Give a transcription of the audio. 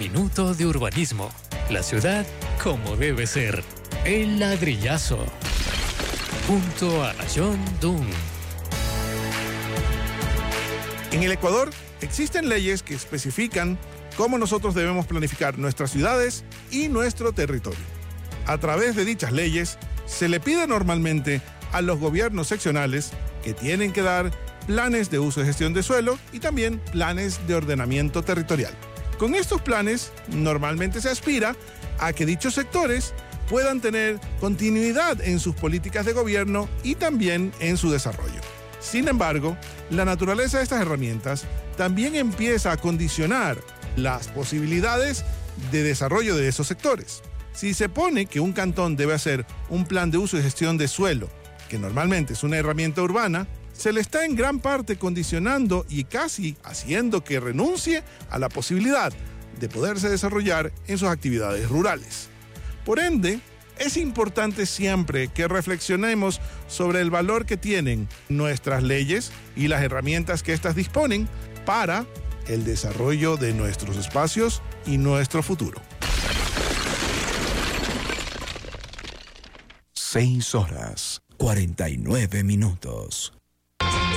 minuto de urbanismo. La ciudad como debe ser. El ladrillazo. Junto a John Dunn. En el Ecuador existen leyes que especifican cómo nosotros debemos planificar nuestras ciudades y nuestro territorio. A través de dichas leyes, se le pide normalmente a los gobiernos seccionales que tienen que dar planes de uso y gestión de suelo y también planes de ordenamiento territorial. Con estos planes, normalmente se aspira a que dichos sectores puedan tener continuidad en sus políticas de gobierno y también en su desarrollo. Sin embargo, la naturaleza de estas herramientas también empieza a condicionar las posibilidades de desarrollo de esos sectores. Si se pone que un cantón debe hacer un plan de uso y gestión de suelo, que normalmente es una herramienta urbana, se le está en gran parte condicionando y casi haciendo que renuncie a la posibilidad de poderse desarrollar en sus actividades rurales. Por ende, es importante siempre que reflexionemos sobre el valor que tienen nuestras leyes y las herramientas que éstas disponen para el desarrollo de nuestros espacios y nuestro futuro. 6 horas, 49 minutos.